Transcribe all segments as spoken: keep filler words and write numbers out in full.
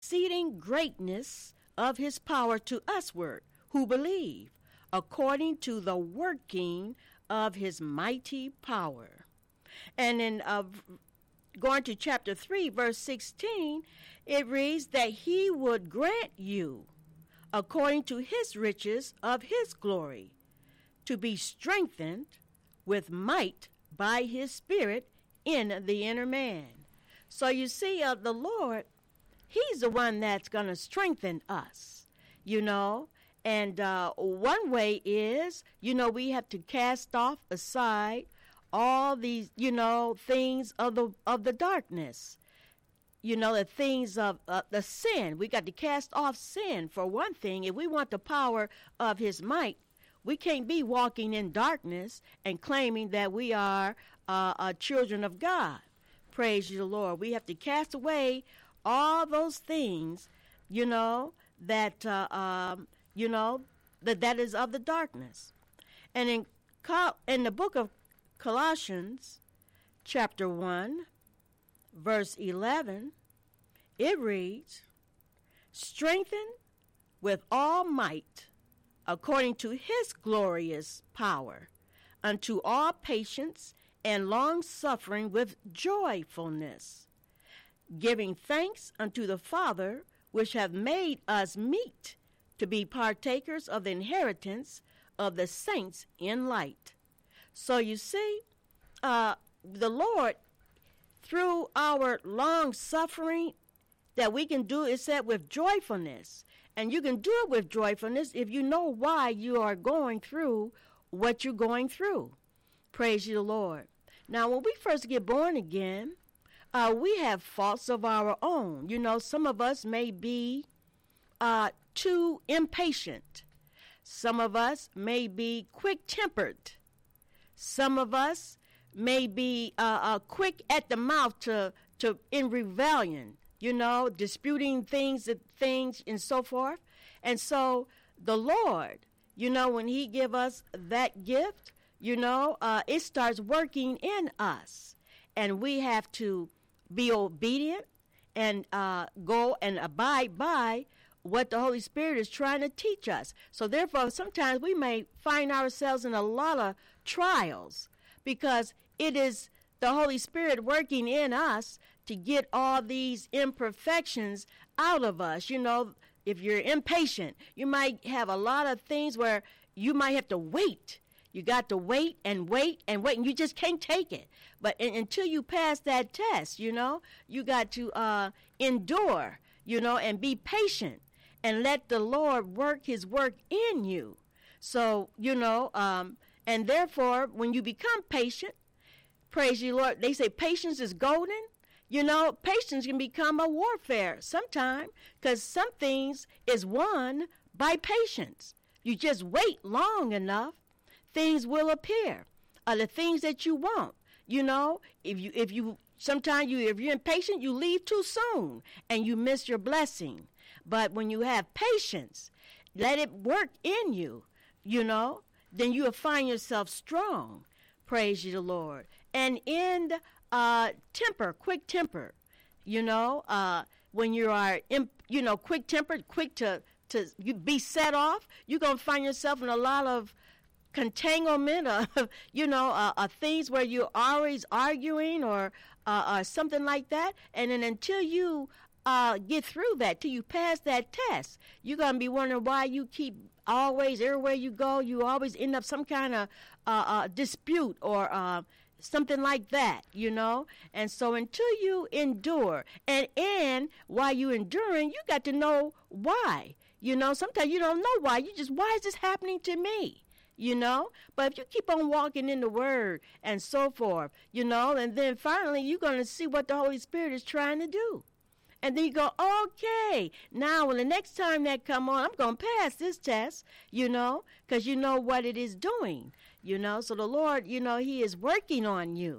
exceeding greatness of his power to usward, who believe, according to the working of his mighty power. And in uh, going to chapter three, verse sixteen, it reads that he would grant you, according to his riches of his glory, to be strengthened with might by his Spirit in the inner man. So you see, uh, the Lord, he's the one that's going to strengthen us, you know. And uh, one way is, you know, we have to cast off aside all these, you know, things of the of the darkness. You know, the things of uh, the sin. We got to cast off sin, for one thing. If we want the power of his might, we can't be walking in darkness and claiming that we are uh, uh, children of God. Praise you, the Lord. We have to cast away all those things, you know, that, uh, um, you know, that that is of the darkness. And in, Col- in the book of Colossians, chapter one, verse eleven, it reads, strengthen with all might, according to his glorious power, unto all patience and long-suffering with joyfulness, giving thanks unto the Father, which hath made us meet to be partakers of the inheritance of the saints in light. So you see, uh, the Lord, through our long-suffering, that we can do is that with joyfulness. And you can do it with joyfulness if you know why you are going through what you're going through. Praise you, the Lord. Now, when we first get born again, uh, we have faults of our own. You know, some of us may be uh, too impatient. Some of us may be quick-tempered. Some of us may be uh, uh, quick at the mouth to, to in rebellion, you know, disputing things and things and so forth. And so the Lord, you know, when he give us that gift, you know, uh, it starts working in us. And we have to be obedient and uh, go and abide by what the Holy Spirit is trying to teach us. So therefore, sometimes we may find ourselves in a lot of trials because it is the Holy Spirit working in us to get all these imperfections out of us. You know, if you're impatient, you might have a lot of things where you might have to wait. You got to wait and wait and wait, and you just can't take it. But in, until you pass that test, you know, you got to uh, endure, you know, and be patient and let the Lord work his work in you. So, you know, um, and therefore, when you become patient, praise you, Lord, they say patience is golden. You know, patience can become a warfare sometime because some things is won by patience. You just wait long enough, things will appear. Uh, the things that you want, you know, if you, if you, sometimes you, if you're impatient, you leave too soon and you miss your blessing. But when you have patience, let it work in you, you know, then you will find yourself strong. Praise you, the Lord. And in uh, temper, quick temper, you know, uh, when you are, imp, you know, quick tempered, quick to, to you be set off, you're going to find yourself in a lot of contanglement of, you know, uh, uh, things where you're always arguing or uh, uh, something like that. And then until you uh, get through that, till you pass that test, you're going to be wondering why you keep always, everywhere you go, you always end up some kind of uh, uh, dispute or uh, something like that, you know. And so until you endure, and, and while you're enduring, you got to know why. You know, sometimes you don't know why. You just, why is this happening to me? You know, but if you keep on walking in the word and so forth, you know, and then finally you're going to see what the Holy Spirit is trying to do. And then you go, okay, now when the next time that come on, I'm going to pass this test, you know, because you know what it is doing, you know. So the Lord, you know, he is working on you.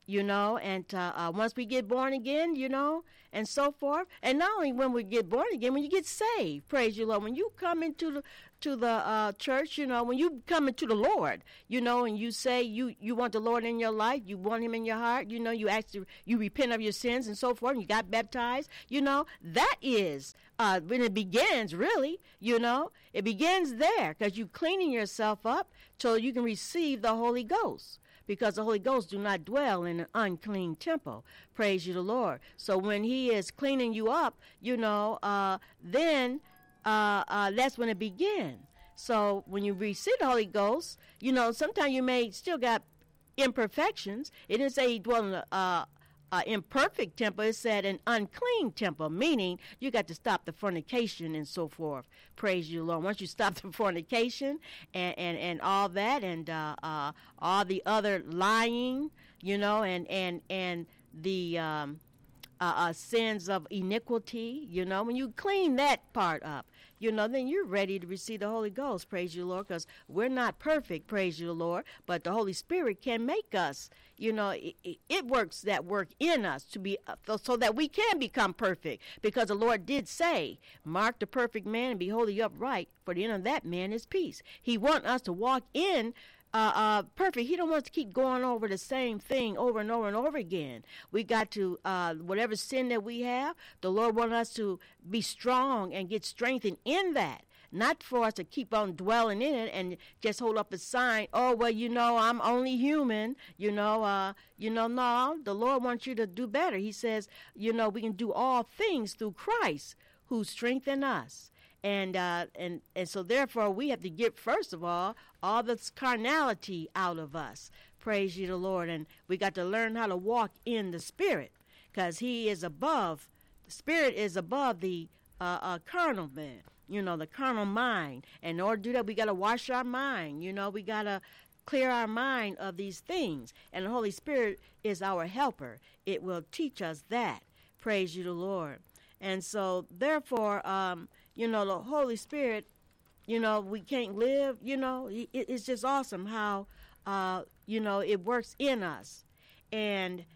you know, and uh, uh, once we get born again, you know, and so forth. And not only when we get born again, when you get saved, praise you, Lord. When you come into the to the uh, church, you know, when you come into the Lord, you know, and you say you, you want the Lord in your life, you want him in your heart, you know, you actually, you repent of your sins and so forth, and you got baptized, you know, that is uh, when it begins, really, you know. It begins there because you cleaning yourself up so you can receive the Holy Ghost. Because the Holy Ghost do not dwell in an unclean temple. Praise you the Lord. So when he is cleaning you up, you know, uh, then uh, uh, that's when it begins. So when you receive the Holy Ghost, you know, sometimes you may still got imperfections. It didn't say he dwell in a uh, uh, imperfect temple. It said an unclean temple, meaning you got to stop the fornication and so forth. Praise you, Lord. Once you stop the fornication and, and, and all that and uh, uh, all the other lying, you know, and, and, and the um, uh, uh, sins of iniquity, you know, when you clean that part up, you know, then you're ready to receive the Holy Ghost, praise you, Lord, because we're not perfect, praise you, Lord, but the Holy Spirit can make us, you know, it, it works that work in us to be, uh, so that we can become perfect, because the Lord did say, mark the perfect man and be wholly upright, for the end of that man is peace. He wants us to walk in Uh, uh, perfect. He don't want us to keep going over the same thing over and over and over again. We got to, uh, whatever sin that we have, the Lord wants us to be strong and get strengthened in that. Not for us to keep on dwelling in it and just hold up a sign, oh, well, you know, I'm only human, you know, uh, you know, no, the Lord wants you to do better. He says, you know, we can do all things through Christ who strengthens us. And uh, and and so therefore we have to get, first of all, all this carnality out of us. Praise you the Lord. And we got to learn how to walk in the Spirit, because he is above, the Spirit is above the uh, uh, carnal man, you know, the carnal mind. And in order to do that, we got to wash our mind. You know, we got to clear our mind of these things. And the Holy Spirit is our helper. It will teach us that. Praise you the Lord. And so therefore, um, you know, the Holy Spirit, you know, we can't live, you know, it, it's just awesome how, uh, you know, it works in us. And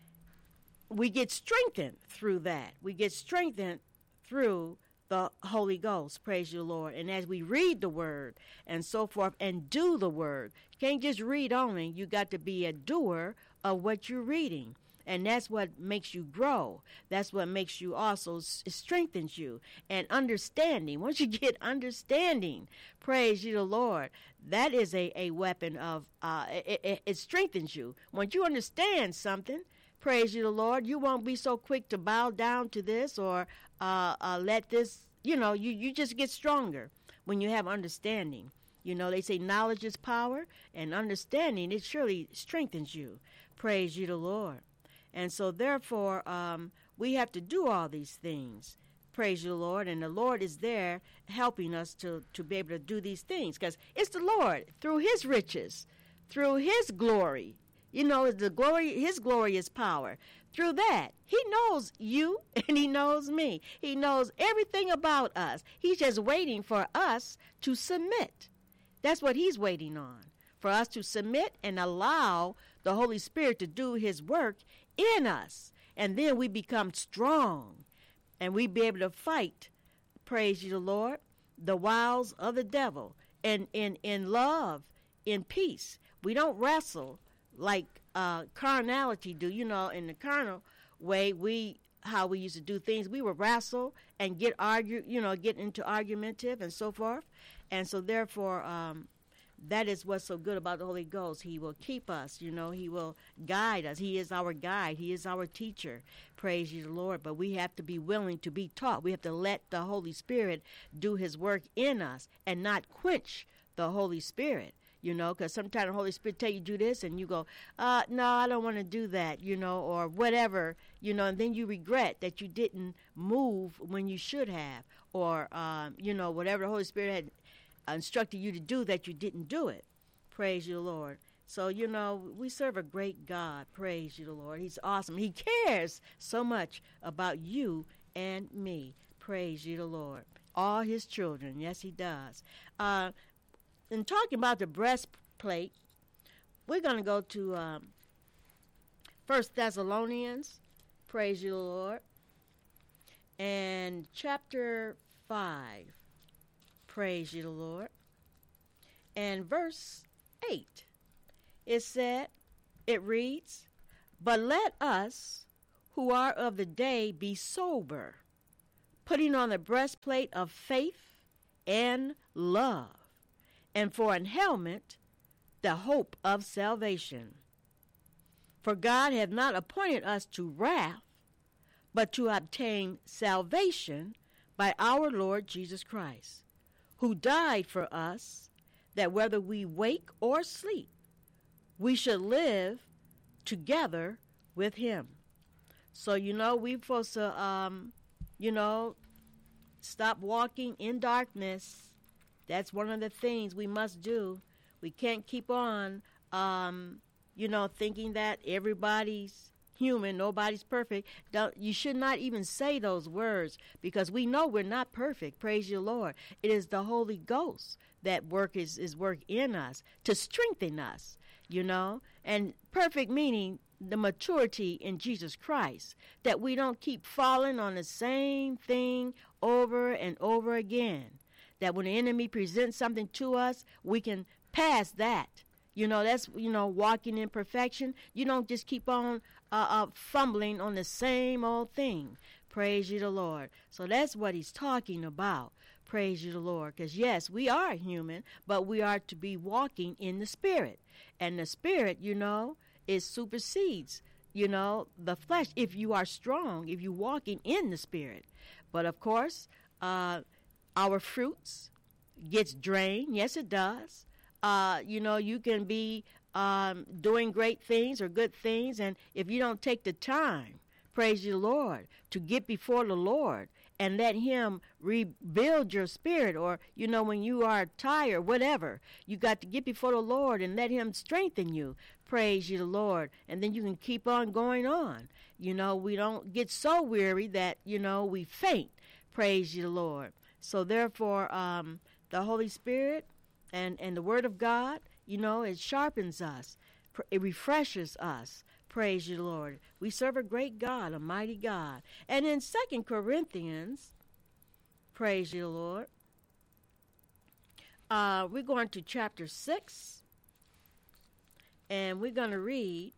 we get strengthened through that. We get strengthened through the Holy Ghost, praise you, Lord. And as we read the word and so forth and do the word, you can't just read only. You got to be a doer of what you're reading. And that's what makes you grow. That's what makes you also, it strengthens you. And understanding, once you get understanding, praise you the Lord, that is a, a weapon of, uh, it, it, it strengthens you. Once you understand something, praise you the Lord, you won't be so quick to bow down to this or uh, uh, let this, you know, you, you just get stronger when you have understanding. You know, they say knowledge is power, and understanding, it surely strengthens you. Praise you the Lord. And so, therefore, um, we have to do all these things. Praise you, Lord. And the Lord is there helping us to, to be able to do these things, because it's the Lord, through his riches, through his glory. You know, the glory, his glorious power. Through that, he knows you and he knows me. He knows everything about us. He's just waiting for us to submit. That's what he's waiting on, for us to submit and allow the Holy Spirit to do his work in us. And then we become strong and we be able to fight, praise you the Lord, the wiles of the devil, and in, in love, in peace. We don't wrestle like uh, carnality do. You know, in the carnal way, we how we used to do things, we would wrestle and get argue, you know, get into argumentative and so forth. And so therefore, um, that is what's so good about the Holy Ghost. He will keep us, you know, he will guide us. He is our guide. He is our teacher. Praise you, the Lord. But we have to be willing to be taught. We have to let the Holy Spirit do his work in us and not quench the Holy Spirit, you know, because sometimes the Holy Spirit tell you do this and you go, uh, no, I don't want to do that, you know, or whatever, you know, and then you regret that you didn't move when you should have, or, um, you know, whatever the Holy Spirit had instructed you to do that you didn't do it. Praise you, Lord. So, you know, we serve a great God. Praise you, the Lord. He's awesome. He cares so much about you and me. Praise you, the Lord. All his children. Yes, he does. Uh, in talking about the breastplate, we're going to go to um, First Thessalonians, praise you, Lord, and chapter five, praise you, Lord, and verse eight. It said, it reads, "But let us who are of the day be sober, putting on the breastplate of faith and love, and for an helmet the hope of salvation. For God hath not appointed us to wrath, but to obtain salvation by our Lord Jesus Christ, who died for us, that whether we wake or sleep, we should live together with him." So, you know, we're supposed to, um, you know, stop walking in darkness. That's one of the things we must do. We can't keep on, um, you know, thinking that everybody's human, nobody's perfect. Don't, you should not even say those words, because we know we're not perfect. Praise your Lord. It is the Holy Ghost that work is, is work in us to strengthen us, you know, and perfect meaning the maturity in Jesus Christ, that we don't keep falling on the same thing over and over again, that when the enemy presents something to us, we can pass that. You know, that's, you know, walking in perfection. You don't just keep on uh, uh, fumbling on the same old thing. Praise you the Lord. So that's what he's talking about. Praise you the Lord. Because, yes, we are human, but we are to be walking in the Spirit. And the Spirit, you know, it supersedes, you know, the flesh, if you are strong, if you're walking in the Spirit. But, of course, uh, our fruits gets drained. Yes, it does. Uh, you know, you can be um, doing great things or good things, and if you don't take the time, praise the Lord, to get before the Lord and let him rebuild your spirit, or, you know, when you are tired, whatever, you got to get before the Lord and let him strengthen you. Praise you the Lord. And then you can keep on going on. You know, we don't get so weary that, you know, we faint. Praise you the Lord. So therefore, um, the Holy Spirit and, and the Word of God, you know, it sharpens us. It refreshes us. Praise you, Lord. We serve a great God, a mighty God. And in Second Corinthians, praise you, Lord, uh, we're going to chapter six, and we're going to read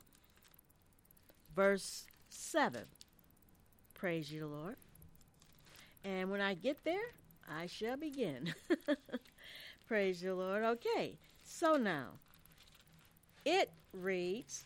verse seven. Praise you, Lord. And when I get there, I shall begin. Praise you, Lord. Okay, so now, it reads,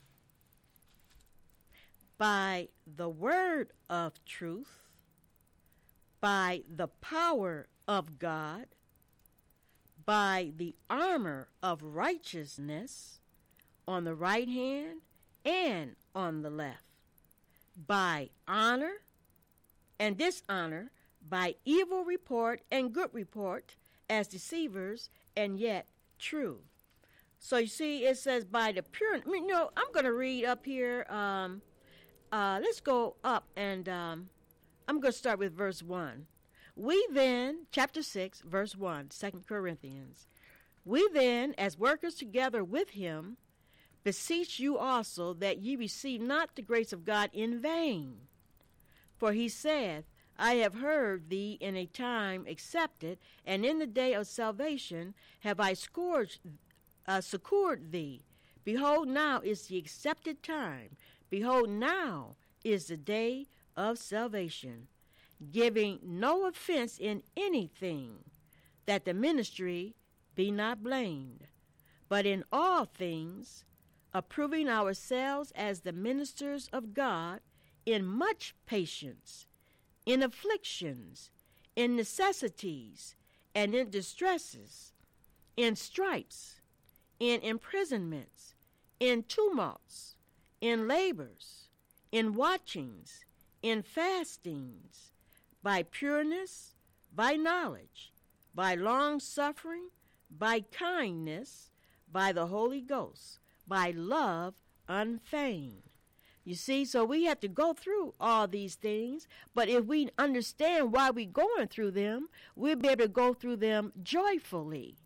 "By the word of truth, by the power of God, by the armor of righteousness on the right hand and on the left, by honor and dishonor, by evil report and good report, as deceivers and yet true." So you see, it says by the pure. I mean, you know, I'm going to read up here. Um, uh, let's go up, and um, I'm going to start with verse one. We then, chapter six, verse one, Second Corinthians. "We then, as workers together with him, beseech you also that ye receive not the grace of God in vain. For he saith, I have heard thee in a time accepted, and in the day of salvation have I scourged, uh, succored thee. Behold, now is the accepted time. Behold, now is the day of salvation, giving no offense in anything, that the ministry be not blamed, but in all things approving ourselves as the ministers of God in much patience, in afflictions, in necessities, and in distresses, in stripes, in imprisonments, in tumults, in labors, in watchings, in fastings, by pureness, by knowledge, by long suffering, by kindness, by the Holy Ghost, by love unfeigned." You see, so we have to go through all these things, but if we understand why we're going through them, we'll be able to go through them joyfully.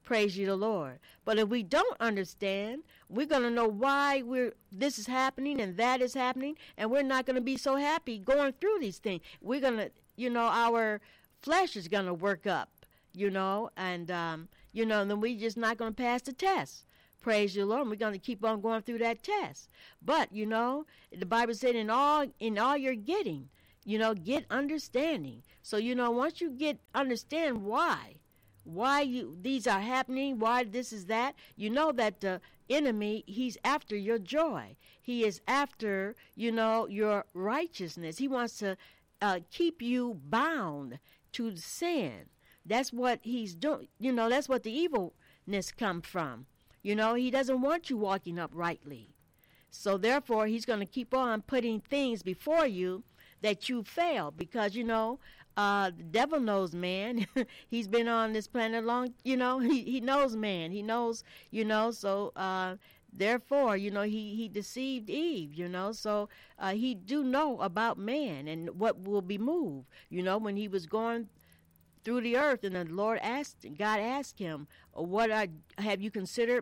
Praise you, the Lord. But if we don't understand, we're going to know why we're this is happening and that is happening, and we're not going to be so happy going through these things. We're going to, you know, our flesh is going to work up, you know, and, um, you know, and then we're just not going to pass the test. Praise you, Lord. And we're going to keep on going through that test. But, you know, the Bible said in all in all you're getting, you know, get understanding. So, you know, once you get understand why, why you these are happening, why this is that, you know that the enemy, he's after your joy. He is after, you know, your righteousness. He wants to uh, keep you bound to sin. That's what he's doing. You know, that's what the evilness comes from. You know, he doesn't want you walking uprightly. So therefore, he's going to keep on putting things before you that you fail because, you know, uh, the devil knows man. He's been on this planet long, you know, he, he knows man. He knows, you know, so uh, therefore, you know, he, he deceived Eve, you know, so uh, he do know about man and what will be moved, you know, when he was going through the earth and the Lord asked, God asked him, what are, have you considered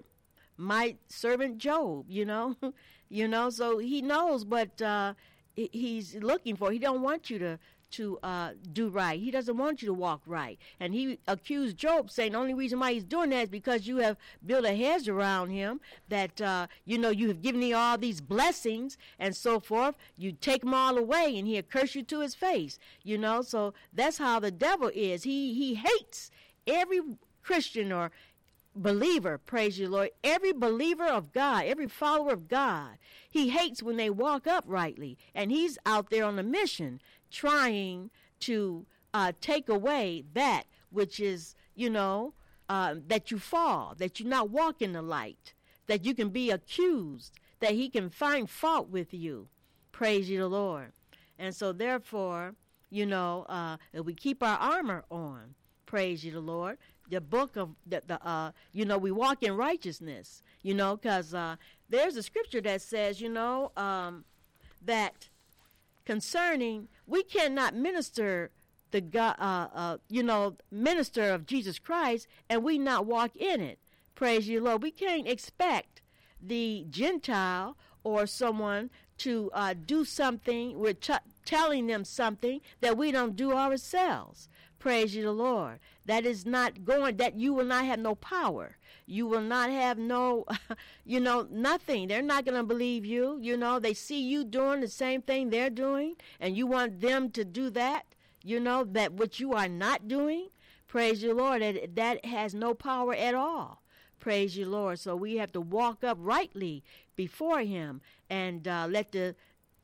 my servant Job, you know, you know, so he knows what uh, he's looking for. He don't want you to to uh, do right. He doesn't want you to walk right. And he accused Job, saying the only reason why he's doing that is because you have built a hedge around him, that, uh, you know, you have given me all these blessings and so forth. You take them all away, and he'll curse you to his face, you know. So that's how the devil is. He, he hates every Christian or believer, praise you, Lord, every believer of God, every follower of God. He hates when they walk uprightly, and he's out there on a mission trying to uh, take away that which is, you know, uh, that you fall, that you not walk in the light, that you can be accused, that he can find fault with you. Praise you, the Lord. And so therefore, you know, uh, if we keep our armor on, praise you, the Lord, the book of the, the uh, you know, we walk in righteousness, you know, because uh, there's a scripture that says, you know, um, that concerning, we cannot minister the God, uh, uh, you know, minister of Jesus Christ, and we not walk in it. Praise you, Lord. We can't expect the Gentile or someone to uh, do something. We're t- telling them something that we don't do ourselves. Praise you, the Lord. That is not going, that you will not have no power. You will not have no, you know, nothing. They're not going to believe you. You know, they see you doing the same thing they're doing, and you want them to do that, you know, that what you are not doing. Praise you, Lord. That, that has no power at all. Praise you, Lord. So we have to walk uprightly before him and uh, let the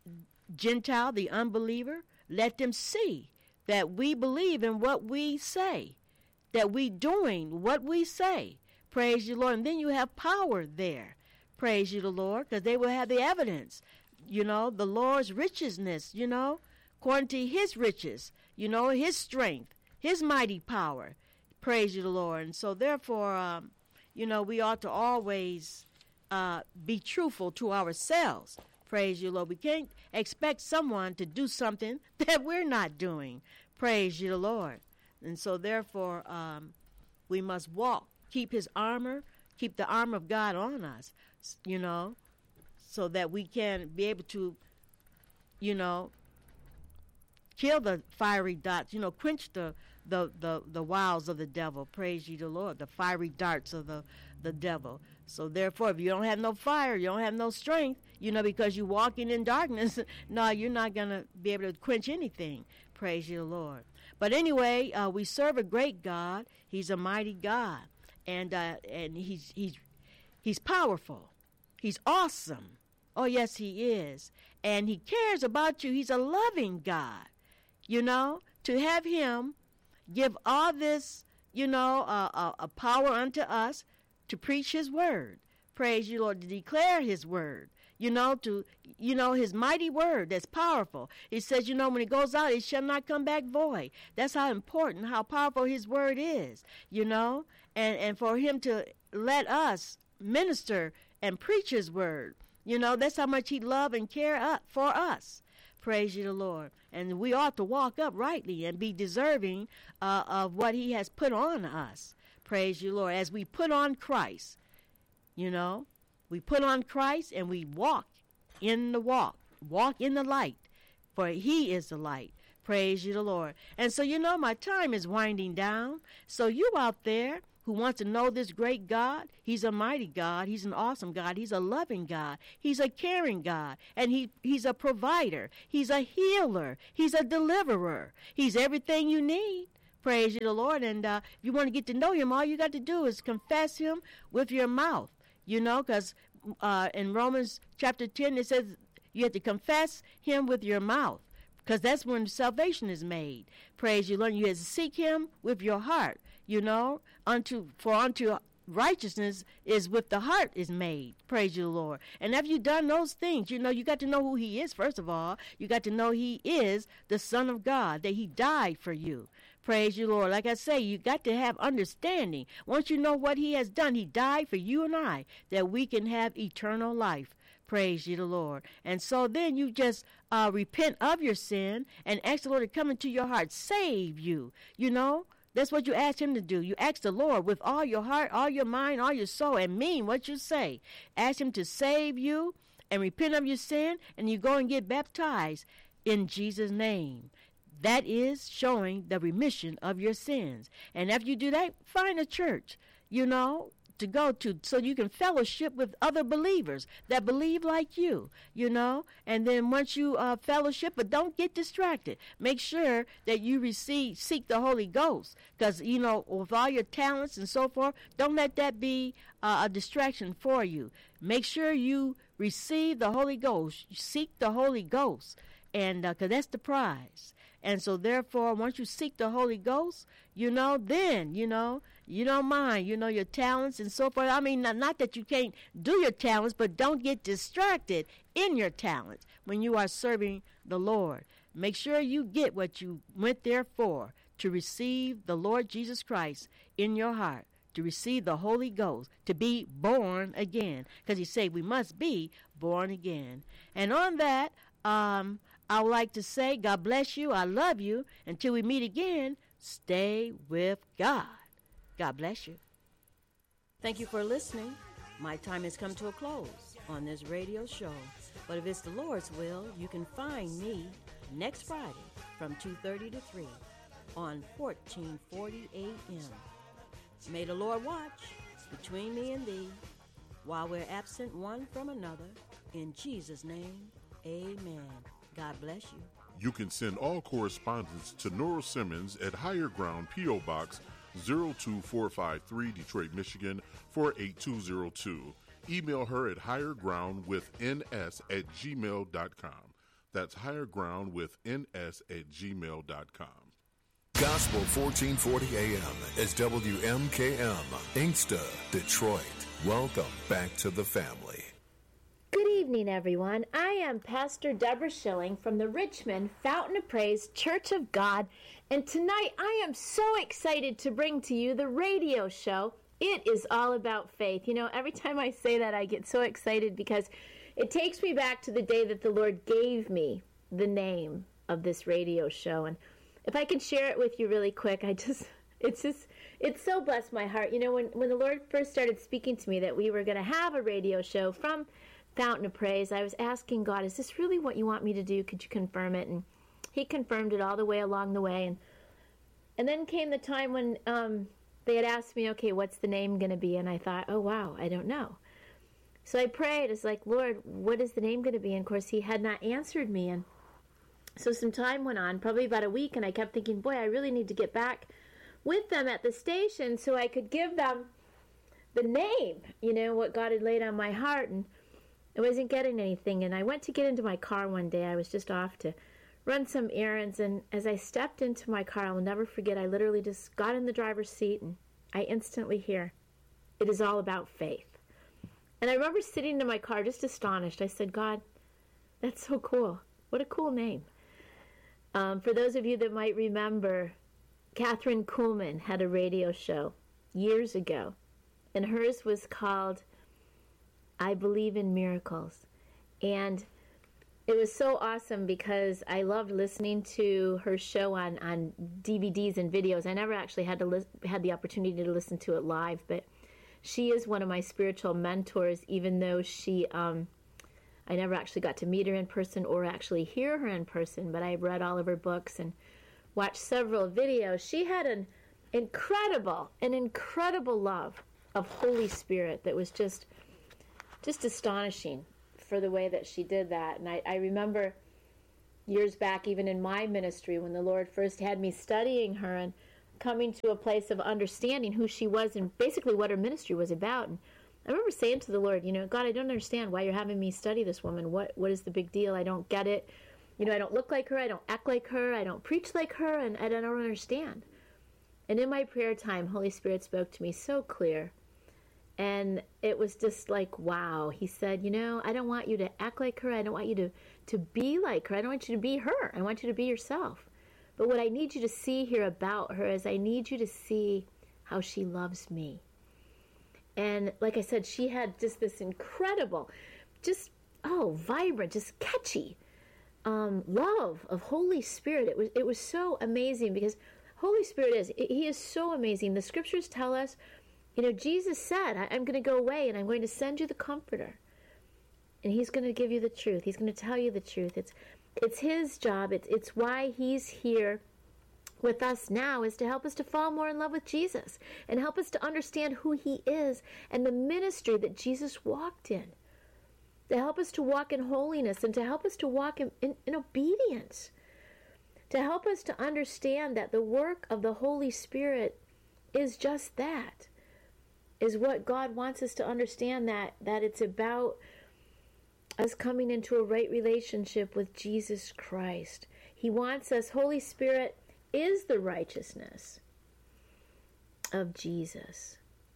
Gentile, the unbeliever, let them see that we believe in what we say, that we doing what we say. Praise you, Lord. And then you have power there. Praise you, the Lord, because they will have the evidence. You know, the Lord's richness, you know, according to his riches, you know, his strength, his mighty power. Praise you, the Lord. And so therefore, um, you know, we ought to always uh, be truthful to ourselves. Praise you, Lord. We can't expect someone to do something that we're not doing. Praise you, the Lord. And so therefore, um, we must walk, keep his armor, keep the armor of God on us, you know, so that we can be able to, you know, kill the fiery dots, you know, quench the, the, the, the wiles of the devil. Praise you, the Lord, the fiery darts of the, the devil. So therefore, if you don't have no fire, you don't have no strength, you know, because you're walking in darkness, no, you're not going to be able to quench anything. Praise you, the Lord. But anyway, uh, we serve a great God. He's a mighty God, and uh, and he's he's he's powerful. He's awesome. Oh yes, he is, and he cares about you. He's a loving God. You know, to have him give all this, you know, uh, uh, a power unto us to preach his word. Praise you, Lord, to declare his word. You know, to, you know, his mighty word that's powerful. It says, you know, when it goes out, it shall not come back void. That's how important, how powerful his word is, you know, and, and for him to let us minister and preach his word. You know, that's how much he love and care uh, for us. Praise you, the Lord. And we ought to walk uprightly and be deserving uh, of what he has put on us. Praise you, Lord. As we put on Christ, you know, we put on Christ and we walk in the walk, walk in the light, for he is the light. Praise you, the Lord. And so, you know, my time is winding down. So you out there who wants to know this great God, he's a mighty God. He's an awesome God. He's a loving God. He's a caring God. And he, he's a provider. He's a healer. He's a deliverer. He's everything you need. Praise you, the Lord. And uh, if you want to get to know him, all you got to do is confess him with your mouth, you know, because uh, in Romans chapter ten, it says you have to confess him with your mouth, because that's when salvation is made. Praise you, Lord. You have to seek him with your heart, you know, unto for unto righteousness is with the heart is made. Praise you, Lord. And after you've done those things, you know, you got to know who he is, first of all. You got to know he is the Son of God, that he died for you. Praise you, Lord. Like I say, you got to have understanding. Once you know what he has done, he died for you and I, that we can have eternal life. Praise you, the Lord. And so then you just uh, repent of your sin and ask the Lord to come into your heart, save you. You know, that's what you ask him to do. You ask the Lord with all your heart, all your mind, all your soul, and mean what you say. Ask him to save you and repent of your sin, and you go and get baptized in Jesus' name. That is showing the remission of your sins. And after you do that, find a church, you know, to go to so you can fellowship with other believers that believe like you, you know. And then once you uh, fellowship, but don't get distracted. Make sure that you receive, seek the Holy Ghost, because, you know, with all your talents and so forth, don't let that be uh, a distraction for you. Make sure you receive the Holy Ghost. Seek the Holy Ghost, and because uh, that's the prize. And so, therefore, once you seek the Holy Ghost, you know, then, you know, you don't mind, you know, your talents and so forth. I mean, not, not that you can't do your talents, but don't get distracted in your talents when you are serving the Lord. Make sure you get what you went there for, to receive the Lord Jesus Christ in your heart, to receive the Holy Ghost, to be born again. Because he said we must be born again. And on that, um... I would like to say, God bless you. I love you. Until we meet again, stay with God. God bless you. Thank you for listening. My time has come to a close on this radio show. But if it's the Lord's will, you can find me next Friday from two thirty to three on fourteen forty A M. May the Lord watch between me and thee while we're absent one from another. In Jesus' name, amen. God bless you. You can send all correspondence to Nora Simmons at Higher Ground, P O. Box zero two four five three, Detroit, Michigan four eight two zero two. Email her at highergroundwithns at gmail dot com. That's highergroundwithns at gmail dot com. Gospel fourteen forty A M is W M K M, Inkster, Detroit. Welcome back to the family. Good evening, everyone. I am Pastor Deborah Schilling from the Richmond Fountain of Praise Church of God, and tonight I am so excited to bring to you the radio show, It Is All About Faith. You know, every time I say that, I get so excited because it takes me back to the day that the Lord gave me the name of this radio show. And if I can share it with you really quick, I just, it's just, it's so blessed my heart. You know, when, when the Lord first started speaking to me that we were going to have a radio show from Fountain of Praise, I was asking God, is this really what you want me to do? Could you confirm it? And he confirmed it all the way along the way. And and then came the time when um, they had asked me, okay, what's the name going to be? And I thought, oh, wow, I don't know. So I prayed. It's like, Lord, what is the name going to be? And, of course, he had not answered me. And so some time went on, probably about a week, and I kept thinking, boy, I really need to get back with them at the station so I could give them the name, you know, what God had laid on my heart. And I wasn't getting anything, and I went to get into my car one day. I was just off to run some errands, and as I stepped into my car, I'll never forget, I literally just got in the driver's seat, and I instantly hear, it is all about faith. And I remember sitting in my car just astonished. I said, God, that's so cool. What a cool name. Um, for those of you that might remember, Catherine Kuhlman had a radio show years ago, and hers was called I Believe in Miracles. And it was so awesome because I loved listening to her show on, on D V Ds and videos. I never actually had to li- had the opportunity to listen to it live, but she is one of my spiritual mentors, even though she, um, I never actually got to meet her in person or actually hear her in person, but I read all of her books and watched several videos. She had an incredible, an incredible love of Holy Spirit that was just, just astonishing for the way that she did that. And I, I remember years back, even in my ministry, when the Lord first had me studying her and coming to a place of understanding who she was and basically what her ministry was about. And I remember saying to the Lord, you know, God, I don't understand why you're having me study this woman. What What is the big deal? I don't get it. You know, I don't look like her. I don't act like her. I don't preach like her. And I don't understand. And in my prayer time, Holy Spirit spoke to me so clear. And it was just like, wow. He said, you know, I don't want you to act like her. I don't want you to, to be like her. I don't want you to be her. I want you to be yourself. But what I need you to see here about her is I need you to see how she loves me. And like I said, she had just this incredible, just, oh, vibrant, just catchy um, love of Holy Spirit. It was, it was so amazing because Holy Spirit is, he is so amazing. The scriptures tell us, you know, Jesus said, I'm going to go away and I'm going to send you the Comforter. And he's going to give you the truth. He's going to tell you the truth. It's it's his job. It's, it's why he's here with us now, is to help us to fall more in love with Jesus and help us to understand who he is and the ministry that Jesus walked in. To help us to walk in holiness and to help us to walk in, in, in obedience. To help us to understand that the work of the Holy Spirit is just that. Is what God wants us to understand, that, that it's about us coming into a right relationship with Jesus Christ. He wants us, Holy Spirit is the righteousness of Jesus.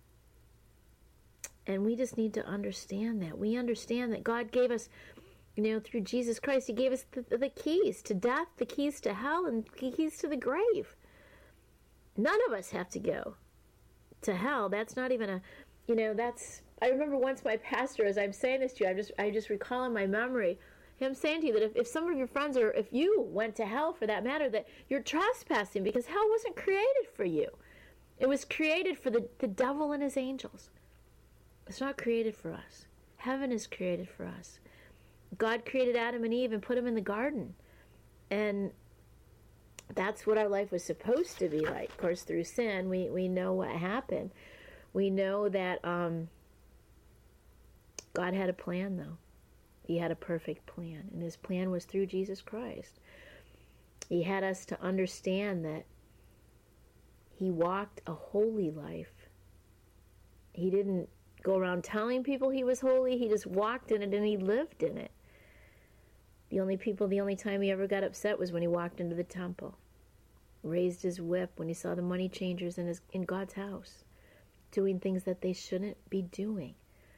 And we just need to understand that. We understand that God gave us, you know, through Jesus Christ, he gave us the, the keys to death, the keys to hell, and the keys to the grave. None of us have to go to hell. That's not even a, you know, that's, I remember once my pastor, as I'm saying this to you, I just I just recall in my memory him saying to you that if, if some of your friends, or if you went to hell for that matter, that you're trespassing, because hell wasn't created for you. It was created for the, the devil and his angels. It's not created for us. Heaven is created for us. God created Adam and Eve and put them in the garden. And that's what our life was supposed to be like. Of course, through sin, we, we know what happened. We know that um, God had a plan, though. He had a perfect plan, and his plan was through Jesus Christ. He had us to understand that he walked a holy life. He didn't go around telling people he was holy. He just walked in it, and he lived in it. The only people, the only time he ever got upset was when he walked into the temple, raised his whip when he saw the money changers in his in God's house, doing things that they shouldn't be doing.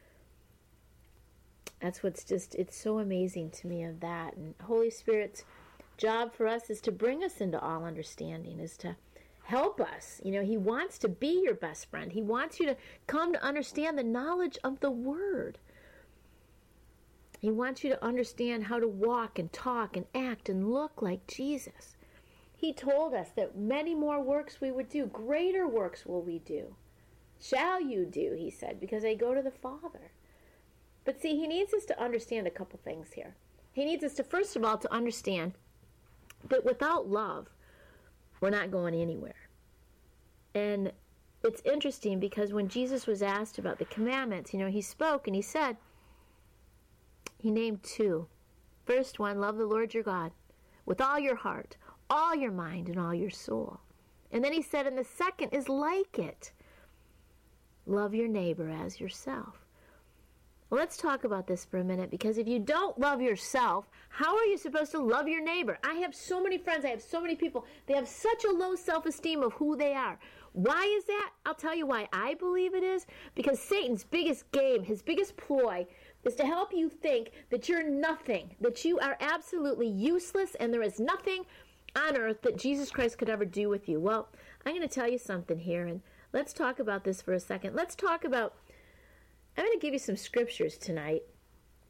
That's what's just, it's so amazing to me of that. And Holy Spirit's job for us is to bring us into all understanding, is to help us. You know, he wants to be your best friend. He wants you to come to understand the knowledge of the Word. He wants you to understand how to walk and talk and act and look like Jesus. He told us that many more works we would do, greater works will we do. Shall you do, he said, because I go to the Father. But see, he needs us to understand a couple things here. He needs us to, first of all, to understand that without love, we're not going anywhere. And it's interesting because when Jesus was asked about the commandments, you know, he spoke and he said, he named two. First one, love the Lord your God with all your heart, all your mind, and all your soul. And then he said, and the second is like it. Love your neighbor as yourself. Well, let's talk about this for a minute, because if you don't love yourself, how are you supposed to love your neighbor? I have so many friends, I have so many people, they have such a low self-esteem of who they are. Why is that? I'll tell you why I believe it is. Because Satan's biggest game, his biggest ploy, is to help you think that you're nothing, that you are absolutely useless, and there is nothing on earth that Jesus Christ could ever do with you. Well, I'm going to tell you something here, and let's talk about this for a second. Let's talk about, I'm going to give you some scriptures tonight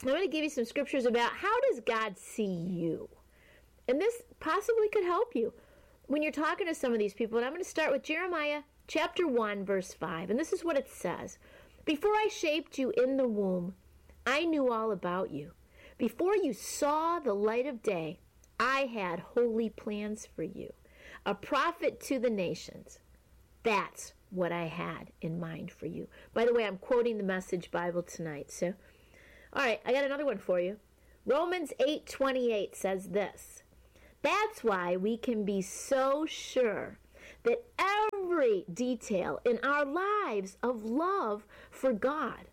I'm going to give you some scriptures about how does God see you? And this possibly could help you when you're talking to some of these people. And I'm going to start with Jeremiah chapter one, verse five. And this is what it says. Before I shaped you in the womb, I knew all about you. Before you saw the light of day, I had holy plans for you, a prophet to the nations. That's what I had in mind for you. By the way, I'm quoting the Message Bible tonight. So, all right, I got another one for you. Romans eight twenty-eight says this. That's why we can be so sure that every detail in our lives of love for God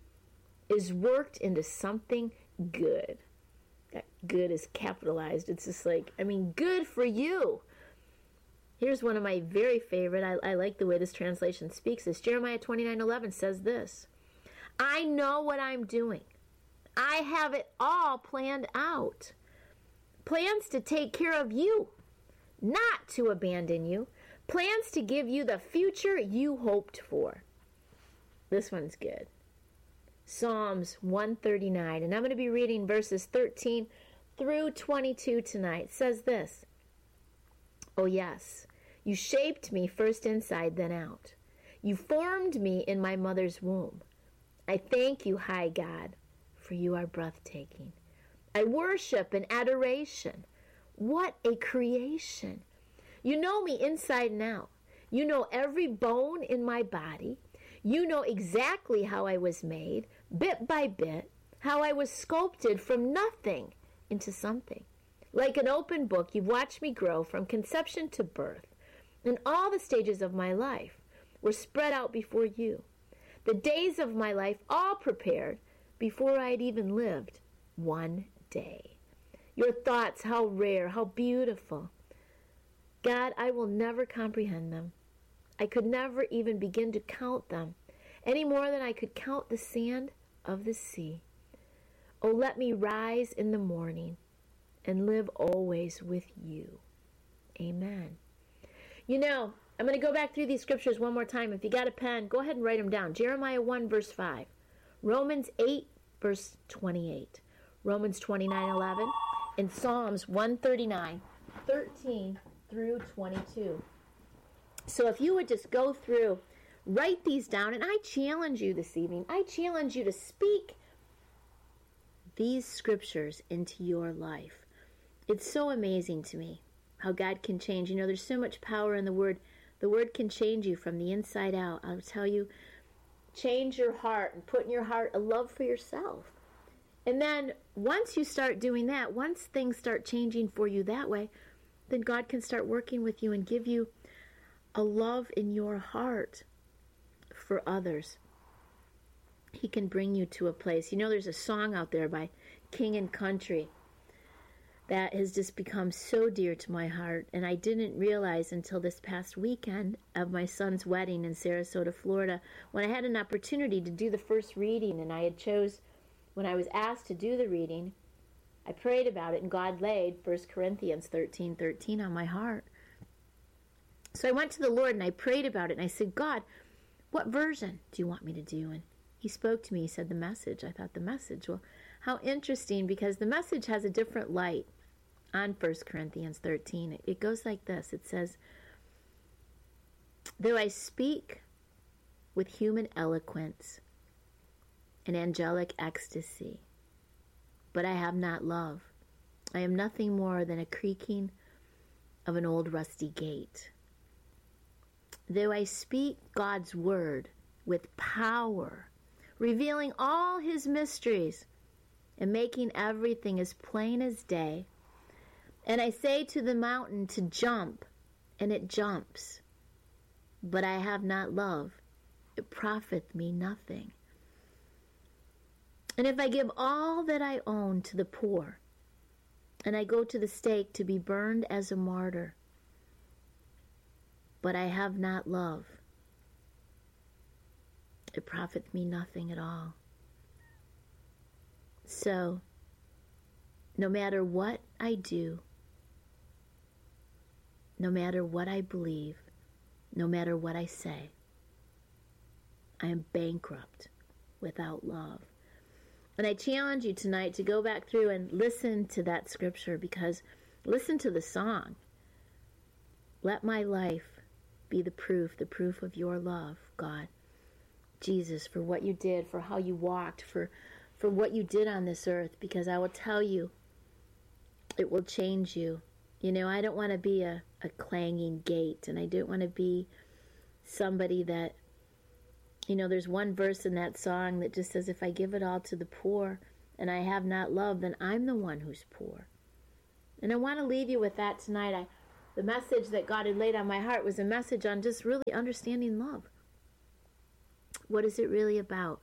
is worked into something good. That good is capitalized. It's just like, I mean, good for you. Here's one of my very favorite. I, I like the way this translation speaks this. Jeremiah twenty-nine eleven says this. I know what I'm doing. I have it all planned out. Plans to take care of you, not to abandon you. Plans to give you the future you hoped for. This one's good. Psalms one thirty-nine, and I'm going to be reading verses thirteen through twenty-two tonight. It says this. Oh yes, you shaped me first inside, then out. You formed me in my mother's womb. I thank you, high God, for you are breathtaking. I worship in adoration. What a creation. You know me inside and out. You know every bone in my body. You know exactly how I was made, bit by bit, how I was sculpted from nothing into something. Like an open book, you've watched me grow from conception to birth, and all the stages of my life were spread out before you. The days of my life all prepared before I had even lived one day. Your thoughts, how rare, how beautiful. God, I will never comprehend them. I could never even begin to count them, any more than I could count the sand of the sea. Oh, let me rise in the morning and live always with you. Amen. You know, I'm going to go back through these scriptures one more time. If you got a pen, go ahead and write them down. Jeremiah one, verse five. Romans eight, verse twenty-eight. Romans twenty-nine eleven. And Psalms one thirty-nine, thirteen through twenty-two. So if you would just go through, write these down, and I challenge you this evening, I challenge you to speak these scriptures into your life. It's so amazing to me how God can change. You know, there's so much power in the Word. The Word can change you from the inside out. I'll tell you, change your heart and put in your heart a love for yourself. And then once you start doing that, once things start changing for you that way, then God can start working with you and give you a love in your heart for others. He can bring you to a place. You know, there's a song out there by King and Country that has just become so dear to my heart. And I didn't realize until this past weekend of my son's wedding in Sarasota, Florida, when I had an opportunity to do the first reading, and I had chose, when I was asked to do the reading, I prayed about it, and God laid First Corinthians thirteen thirteen on my heart. So I went to the Lord, and I prayed about it, and I said, God, what version do you want me to do? And He spoke to me. He said, the Message. I thought, the Message. Well, how interesting, because the Message has a different light on First Corinthians thirteen. It, it goes like this. It says, though I speak with human eloquence and angelic ecstasy, but I have not love, I am nothing more than a creaking of an old rusty gate. Though I speak God's word with power, revealing all His mysteries and making everything as plain as day, and I say to the mountain to jump, and it jumps, but I have not love, it profiteth me nothing. And if I give all that I own to the poor, and I go to the stake to be burned as a martyr, but I have not love, it profiteth me nothing at all. So, no matter what I do, no matter what I believe, no matter what I say, I am bankrupt without love. And I challenge you tonight to go back through and listen to that scripture, because listen to the song. Let my life be the proof, the proof of your love, God. Jesus, for what you did, for how you walked, for, for what you did on this earth, because I will tell you, it will change you. You know, I don't want to be a, a clanging gate, and I don't want to be somebody that, you know, there's one verse in that song that just says, if I give it all to the poor and I have not love, then I'm the one who's poor. And I want to leave you with that tonight. I, the message that God had laid on my heart was a message on just really understanding love. What is it really about?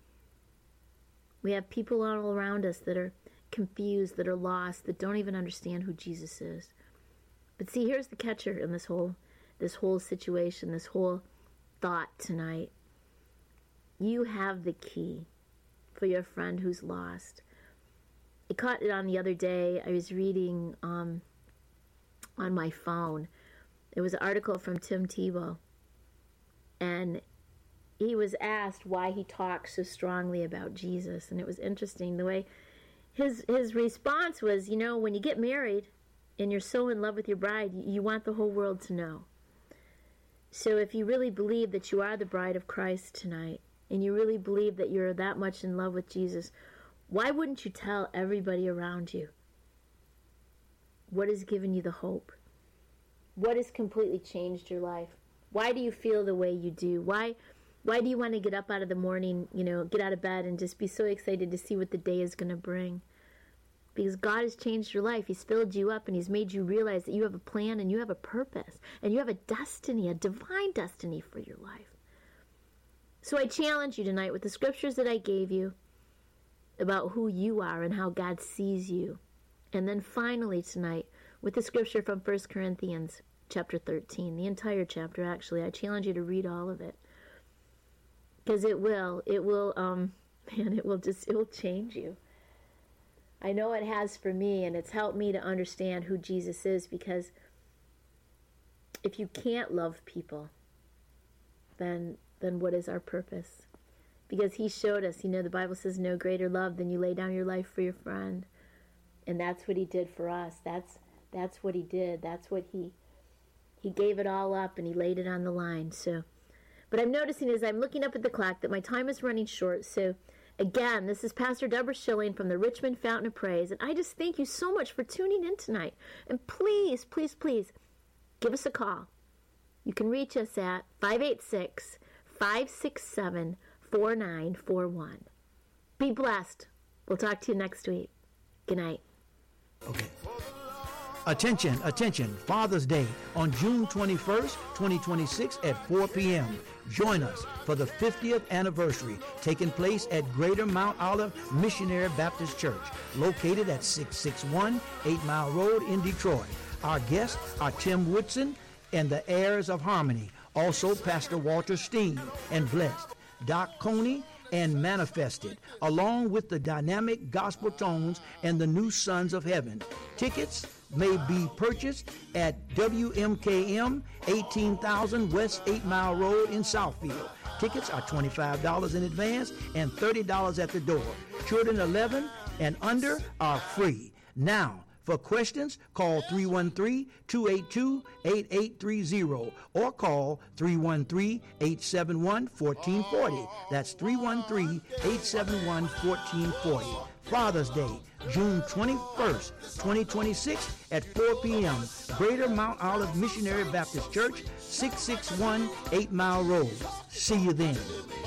We have people all around us that are confused, that are lost, that don't even understand who Jesus is. But see, here's the catcher in this whole this whole situation, this whole thought tonight. You have the key for your friend who's lost. I caught it on the other day. I was reading um, on my phone. It was an article from Tim Tebow. And he was asked why he talks so strongly about Jesus. And it was interesting the way his his response was, you know, when you get married and you're so in love with your bride, you, you want the whole world to know. So if you really believe that you are the bride of Christ tonight, and you really believe that you're that much in love with Jesus, why wouldn't you tell everybody around you what has given you the hope? What has completely changed your life? Why do you feel the way you do? Why why do you want to get up out of the morning, you know, get out of bed and just be so excited to see what the day is going to bring? Because God has changed your life. He's filled you up, and He's made you realize that you have a plan and you have a purpose and you have a destiny, a divine destiny for your life. So I challenge you tonight with the scriptures that I gave you about who you are and how God sees you. And then finally tonight with the scripture from First Corinthians chapter thirteen, the entire chapter actually. I challenge you to read all of it. Because it will, it will, um, man, it will just, it will change you. I know it has for me, and it's helped me to understand who Jesus is, because if you can't love people, then then what is our purpose? Because He showed us, you know, the Bible says no greater love than you lay down your life for your friend. And that's what He did for us. That's that's what He did. That's what He He gave it all up, and He laid it on the line. So, but I'm noticing as I'm looking up at the clock that my time is running short. So again, this is Pastor Deborah Schilling from the Richmond Fountain of Praise. And I just thank you so much for tuning in tonight. And please, please, please, give us a call. You can reach us at five eight six, five six seven, four nine four one. Be blessed. We'll talk to you next week. Good night. Okay. Attention, attention, Father's Day on June twenty-first, twenty twenty-six at four p.m. Join us for the fiftieth anniversary taking place at Greater Mount Olive Missionary Baptist Church, located at six sixty-one Eight Mile Road in Detroit. Our guests are Tim Woodson and the Heirs of Harmony, also Pastor Walter Steen and Blessed, Doc Coney, and Manifested, along with the dynamic gospel tones and the new Sons of Heaven. Tickets may be purchased at W M K M, eighteen thousand West eight Mile Road in Southfield. Tickets are twenty-five dollars in advance and thirty dollars at the door. Children eleven and under are free. Now, for questions, call three one three, two eight two, eight eight three zero or call three one three, eight seven one, one four four zero. That's three one three, eight seven one, one four four zero. Father's Day, June twenty-first, twenty twenty-six at four p.m. Greater Mount Olive Missionary Baptist Church, six sixty-one Eight Mile Road. See you then.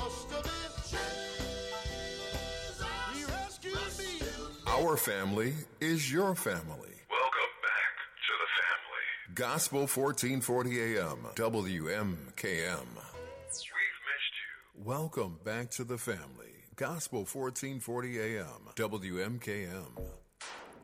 Our family is your family. Welcome back to the family. Gospel fourteen forty A M, W M K M. We've missed you. Welcome back to the family. Gospel fourteen forty A M, W M K M.